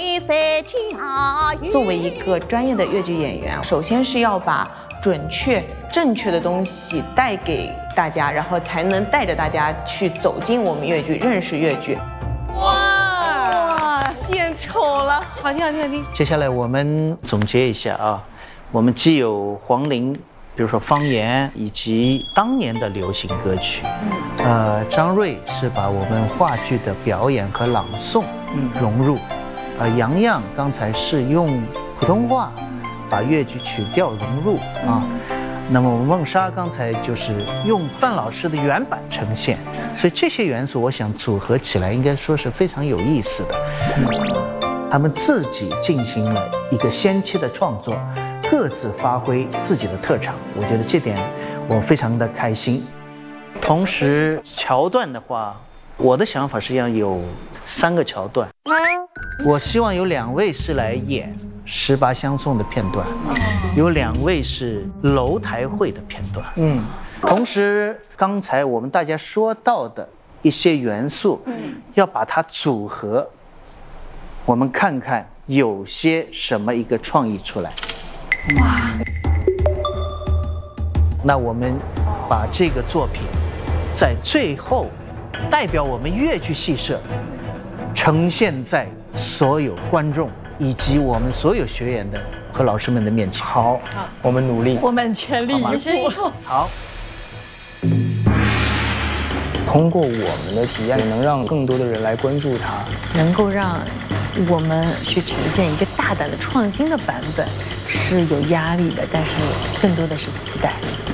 作为一个专业的越剧演员，首先是要把准确、正确的东西带给大家，然后才能带着大家去走进我们越剧，认识越剧。哇，献丑了， 好听好听好听。 接下来我们总结一下啊，我们既有黄龄，比如说方言以及当年的流行歌曲，张瑞是把我们话剧的表演和朗诵融入，杨洋刚才是用普通话把越剧曲调融入啊。那么我们梦莎刚才就是用范老师的原版呈现，所以这些元素我想组合起来应该说是非常有意思的。他们自己进行了一个先期的创作，各自发挥自己的特长，我觉得这点我非常的开心。同时桥段的话，我的想法实际上有3个桥段，我希望有2位是来演18相送的片段，有2位是楼台会的片段。同时刚才我们大家说到的一些元素，要把它组合，我们看看有些什么一个创意出来。哇！那我们把这个作品在最后代表我们越剧戏社呈现在所有观众以及我们所有学员的和老师们的面前。 好，我们努力， 我们全力以赴。 好。 通过我们的体验，能让更多的人来关注它， 能够让我们去呈现一个大胆的创新的版本，是有压力的，但是更多的是期待。